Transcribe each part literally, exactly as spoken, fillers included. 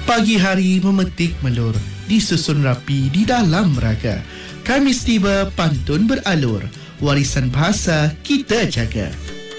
Pagi hari memetik melur, disusun rapi di dalam raga. Khamis tiba, pantun beralur, warisan bahasa kita jaga.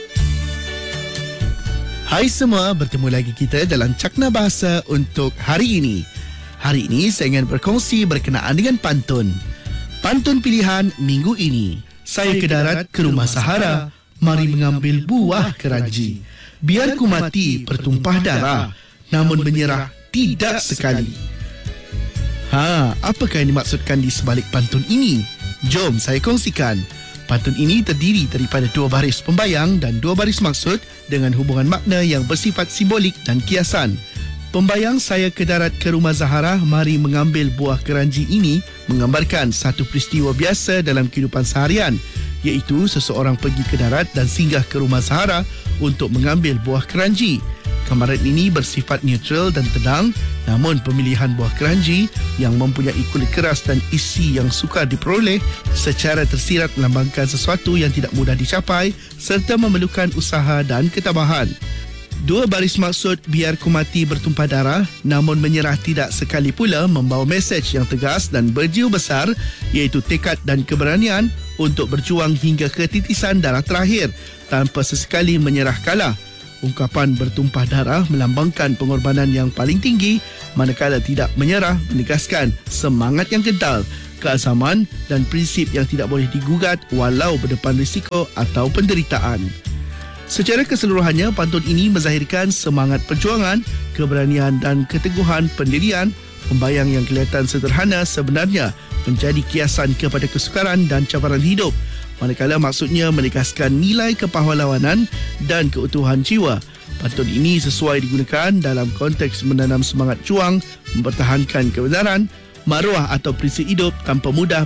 Hai semua, bertemu lagi kita dalam Cakna Bahasa untuk hari ini. Hari ini saya ingin berkongsi berkenaan dengan pantun. Pantun pilihan minggu ini. Saya ke darat ke rumah Sahara, mari mengambil buah keranji. Biar ku mati bertumpah darah, namun menyerah tidak sekali. Ha, apakah yang dimaksudkan di sebalik pantun ini? Jom saya kongsikan. Pantun ini terdiri daripada dua baris pembayang dan dua baris maksud dengan hubungan makna yang bersifat simbolik dan kiasan. Pembayang saya ke darat ke rumah Zahara, mari mengambil buah keranji ini menggambarkan satu peristiwa biasa dalam kehidupan seharian, iaitu seseorang pergi ke darat dan singgah ke rumah Zahara untuk mengambil buah keranji. Gambaran ini bersifat neutral dan tenang, namun pemilihan buah keranji yang mempunyai kulit keras dan isi yang sukar diperoleh secara tersirat melambangkan sesuatu yang tidak mudah dicapai serta memerlukan usaha dan ketabahan. Dua baris maksud biar ku mati bertumpah darah namun menyerah tidak sekali pula membawa mesej yang tegas dan berjiwa besar, iaitu tekad dan keberanian untuk berjuang hingga ke titisan darah terakhir tanpa sesekali menyerah kalah. Ungkapan bertumpah darah melambangkan pengorbanan yang paling tinggi, manakala tidak menyerah menegaskan semangat yang kental, keasaman dan prinsip yang tidak boleh digugat walau berdepan risiko atau penderitaan. Secara keseluruhannya, pantun ini menzahirkan semangat perjuangan, keberanian dan keteguhan pendirian. Pembayang yang kelihatan sederhana sebenarnya menjadi kiasan kepada kesukaran dan cabaran hidup, manakala maksudnya menegaskan nilai kepahlawanan dan keutuhan jiwa. Pantun ini sesuai digunakan dalam konteks menanam semangat juang, mempertahankan kebenaran, maruah atau prinsip hidup tanpa mudah